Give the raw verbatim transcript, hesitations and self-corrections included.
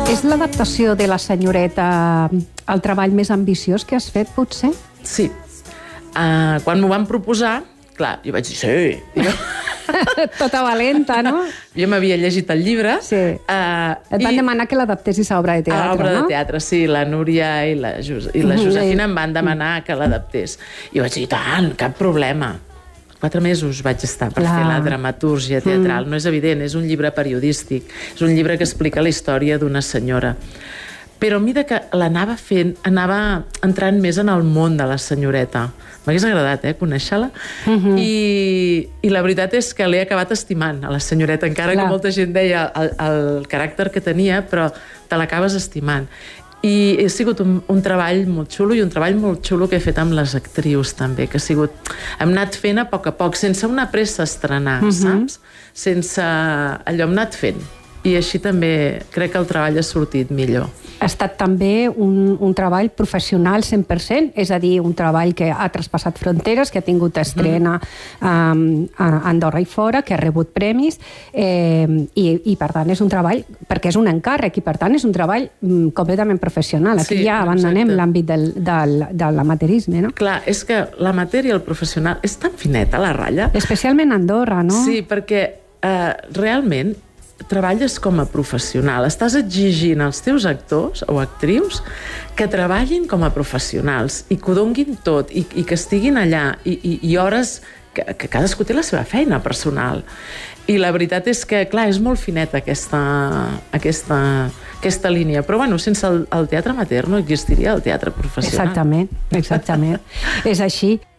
És l'adaptació de La senyoreta el treball més ambiciós que has fet, potser? Sí. Uh, quan m'ho van proposar, clar, jo vaig dir, sí. Jo... Tota valenta, no? Jo m'havia llegit el llibre. Sí. Uh, Et van i... demanar que l'adaptessis a obra de teatre, a obra no? de teatre, sí. La Núria i la, Jos i la Josefina em van demanar que l'adaptés. I jo vaig dir, tant, cap problema. Quatre mesos vaig estar per Clar. fer la dramatúrgia teatral. Mm. No és evident, és un llibre periodístic. És un llibre que explica la història d'una senyora. Però a mesura que l'anava fent, anava entrant més en el món de la senyoreta. M'hagués agradat, eh, conèixer-la. Mm-hmm. I, I la veritat és que l'he acabat estimant, a la senyoreta, encara Clar. que molta gent deia el, el caràcter que tenia, però te l'acabes estimant. I ha sigut un, un treball molt xulo i un treball molt xulo que he fet amb les actrius també, que ha sigut... Hem anat fent a poc a poc, sense una pressa a estrenar, mm-hmm. saps? Sense... Allò hem anat fent. I així també crec que el treball ha sortit millor. Ha estat també un, un treball professional cent per cent, és a dir, un treball que ha traspassat fronteres, que ha tingut estrena um, a Andorra i fora, que ha rebut premis, eh, i, i per tant és un treball, perquè és un encàrrec, i per tant és un treball um, completament professional. Aquí sí, ja abandonem l'àmbit del, del, de l'amateurisme, no? Clar, és que l'amateur i el professional és tan fineta, la ratlla. Especialment a Andorra, no? Sí, perquè eh, realment treballes com a professional. Estàs exigint als teus actors o actrius que treballin com a professionals i que ho donguin tot i, i que estiguin allà i, i, i hores que, que cadascú té la seva feina personal. I la veritat és que, clar, és molt fineta aquesta, aquesta, aquesta línia. Però, bueno, sense el, el teatre amateur no existiria el teatre professional. Exactament, exactament. És així.